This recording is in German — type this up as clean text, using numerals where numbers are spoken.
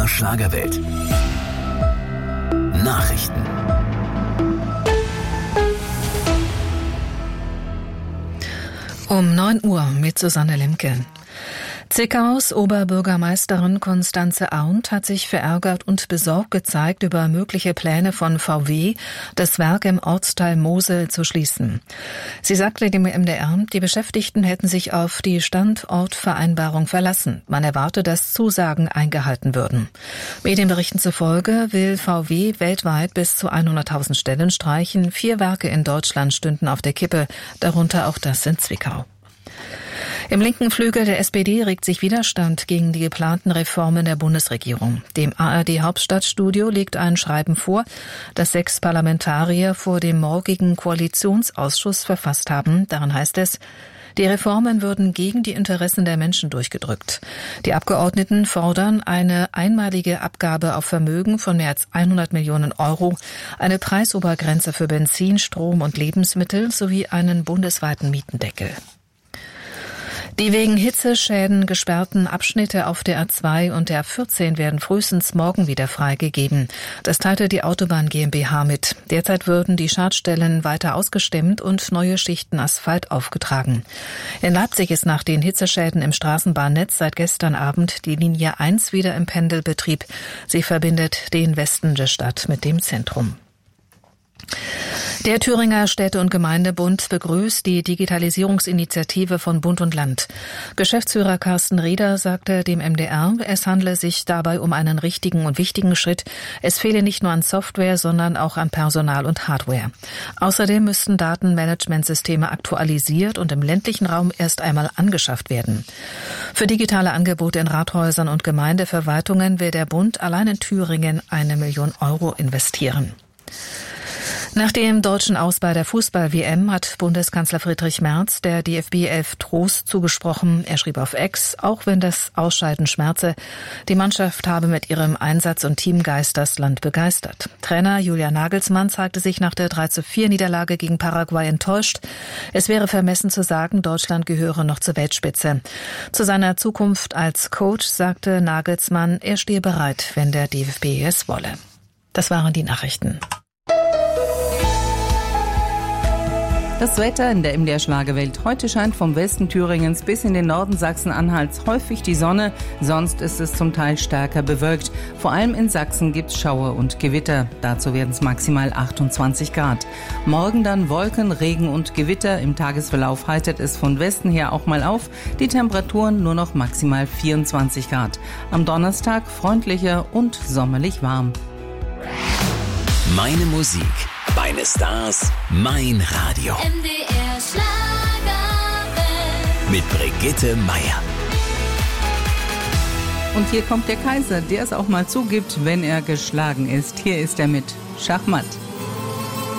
MDR Schlagerwelt. Nachrichten. Um 9 Uhr mit Susanne Lemke. Zickaus Oberbürgermeisterin Constanze Arndt hat sich verärgert und besorgt gezeigt über mögliche Pläne von VW, das Werk im Ortsteil Mosel zu schließen. Sie sagte dem MDR, die Beschäftigten hätten sich auf die Standortvereinbarung verlassen. Man erwarte, dass Zusagen eingehalten würden. Medienberichten zufolge will VW weltweit bis zu 100.000 Stellen streichen. 4 Werke in Deutschland stünden auf der Kippe, darunter auch das in Zwickau. Im linken Flügel der SPD regt sich Widerstand gegen die geplanten Reformen der Bundesregierung. Dem ARD-Hauptstadtstudio liegt ein Schreiben vor, das 6 Parlamentarier vor dem morgigen Koalitionsausschuss verfasst haben. Darin heißt es, die Reformen würden gegen die Interessen der Menschen durchgedrückt. Die Abgeordneten fordern eine einmalige Abgabe auf Vermögen von mehr als 100 Millionen Euro, eine Preisobergrenze für Benzin, Strom und Lebensmittel sowie einen bundesweiten Mietendeckel. Die wegen Hitzeschäden gesperrten Abschnitte auf der A2 und der A14 werden frühestens morgen wieder freigegeben. Das teilte die Autobahn GmbH mit. Derzeit würden die Schadstellen weiter ausgestemmt und neue Schichten Asphalt aufgetragen. In Leipzig ist nach den Hitzeschäden im Straßenbahnnetz seit gestern Abend die Linie 1 wieder im Pendelbetrieb. Sie verbindet den Westen der Stadt mit dem Zentrum. Der Thüringer Städte- und Gemeindebund begrüßt die Digitalisierungsinitiative von Bund und Land. Geschäftsführer Carsten Rieder sagte dem MDR, es handle sich dabei um einen richtigen und wichtigen Schritt. Es fehle nicht nur an Software, sondern auch an Personal und Hardware. Außerdem müssten Datenmanagementsysteme aktualisiert und im ländlichen Raum erst einmal angeschafft werden. Für digitale Angebote in Rathäusern und Gemeindeverwaltungen will der Bund allein in Thüringen 1 Million Euro investieren. Nach dem deutschen Aus bei der Fußball-WM hat Bundeskanzler Friedrich Merz der DFB 11 Trost zugesprochen. Er schrieb auf X, auch wenn das Ausscheiden schmerze, die Mannschaft habe mit ihrem Einsatz und Teamgeist das Land begeistert. Trainer Julian Nagelsmann zeigte sich nach der 3:4-Niederlage gegen Paraguay enttäuscht. Es wäre vermessen zu sagen, Deutschland gehöre noch zur Weltspitze. Zu seiner Zukunft als Coach sagte Nagelsmann, er stehe bereit, wenn der DFB es wolle. Das waren die Nachrichten. Das Wetter in der MDR Schlagerwelt. Heute scheint vom Westen Thüringens bis in den Norden Sachsen-Anhalts häufig die Sonne. Sonst ist es zum Teil stärker bewölkt. Vor allem in Sachsen gibt's Schauer und Gewitter. Dazu werden es maximal 28 Grad. Morgen dann Wolken, Regen und Gewitter. Im Tagesverlauf heitert es von Westen her auch mal auf. Die Temperaturen nur noch maximal 24 Grad. Am Donnerstag freundlicher und sommerlich warm. Meine Musik, meine Stars, mein Radio. MDR Schlagerwelt. Mit Brigitte Meier. Und hier kommt der Kaiser, der es auch mal zugibt, wenn er geschlagen ist. Hier ist er mit Schachmatt.